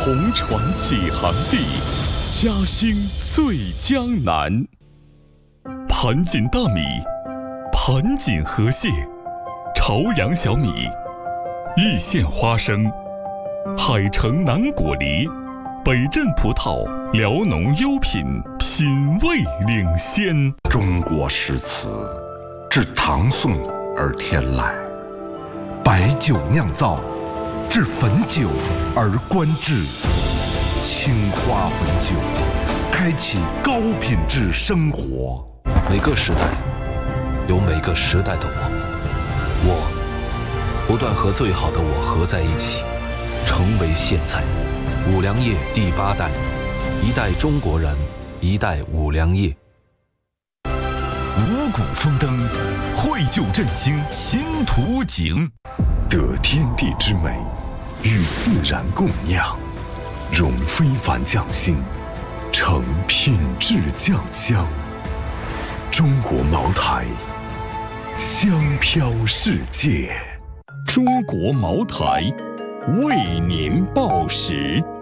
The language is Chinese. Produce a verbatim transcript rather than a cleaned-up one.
红船起航地，嘉兴醉江南。盘锦大米，盘锦河蟹，朝阳小米，易县花生，海城南果梨，北镇葡萄，辽农优品，品味领先。 中国诗词自唐宋而天来，白酒酿造，至汾酒而观之。青花汾酒，开启高品质生活。 每个时代有每个时代的我，我不断和最好的我合在一起，成为现在。五粮液第八代，一代中国人，一代五粮液。 五谷丰登，绘就振兴新图景， 得天地之美，与自然共酿，融非凡匠心，成品质酱香。中国茅台，香飘世界。 中国茅台，为您报时。